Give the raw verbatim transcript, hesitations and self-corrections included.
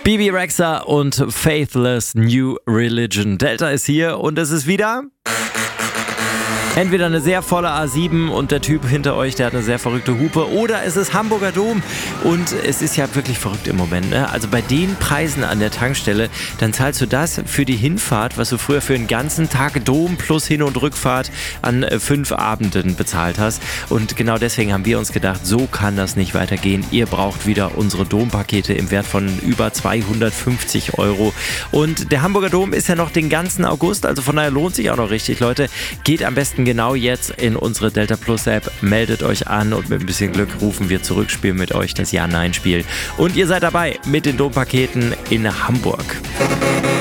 Bebe Rexha und Faithless New Religion. Delta ist hier und es ist wieder entweder eine sehr volle A sieben und der Typ hinter euch, der hat eine sehr verrückte Hupe, oder es ist Hamburger Dom und es ist ja wirklich verrückt im Moment. Ne? Also bei den Preisen an der Tankstelle, dann zahlst du das für die Hinfahrt, was du früher für einen ganzen Tag Dom plus Hin- und Rückfahrt an äh, fünf Abenden bezahlt hast. Und genau deswegen haben wir uns gedacht, so kann das nicht weitergehen. Ihr braucht wieder unsere Dompakete im Wert von über zweihundertfünfzig Euro. Und der Hamburger Dom ist ja noch den ganzen August, also von daher lohnt sich auch noch richtig, Leute. Geht am besten genau jetzt in unsere Delta Plus App, meldet euch an und mit ein bisschen Glück rufen wir zurück, spielen mit euch das Ja-Nein-Spiel. Und ihr seid dabei mit den Dompaketen in Hamburg.